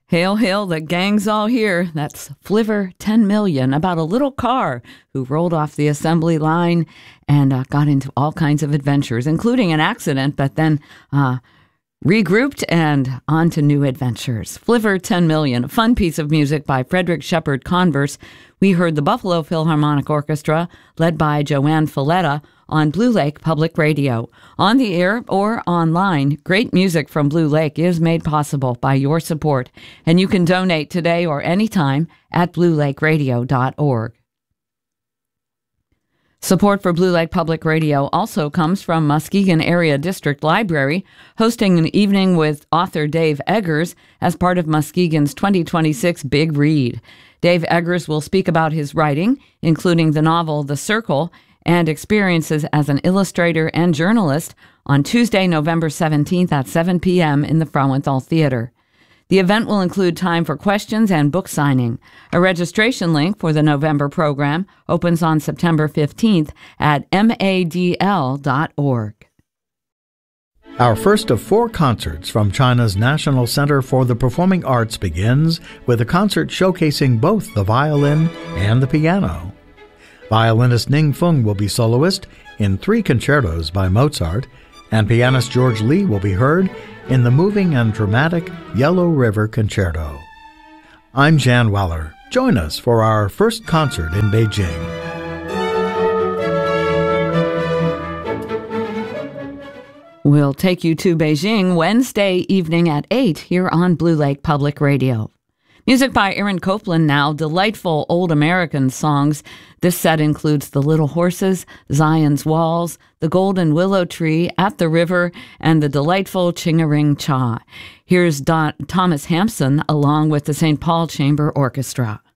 Hail, hail, the gang's all here. That's Flivver 10 Million, about a little car who rolled off the assembly line and got into all kinds of adventures, including an accident, but then regrouped and on to new adventures. Flivver 10 Million, a fun piece of music by Frederick Shepard Converse. We heard the Buffalo Philharmonic Orchestra, led by Joanne Falletta, on Blue Lake Public Radio. On the air or online, great music from Blue Lake is made possible by your support, and you can donate today or anytime at bluelakeradio.org. Support for Blue Lake Public Radio also comes from Muskegon Area District Library, hosting an evening with author Dave Eggers as part of Muskegon's 2026 Big Read. Dave Eggers will speak about his writing, including the novel The Circle, and experiences as an illustrator and journalist on Tuesday, November 17th at 7 p.m. in the Frauenthal Theater. The event will include time for questions and book signing. A registration link for the November program opens on September 15th at madl.org. Our first of 4 concerts from China's National Center for the Performing Arts begins with a concert showcasing both the violin and the piano. Violinist Ning Feng will be soloist in 3 concertos by Mozart, and pianist George Lee will be heard in the moving and dramatic Yellow River Concerto. I'm Jan Weller. Join us for our first concert in Beijing. We'll take you to Beijing Wednesday evening at 8 here on Blue Lake Public Radio. Music by Aaron Copland now, delightful old American songs. This set includes The Little Horses, Zion's Walls, The Golden Willow Tree, At the River, and the delightful Ching-a-Ring Cha. Here's Thomas Hampson along with the St. Paul Chamber Orchestra.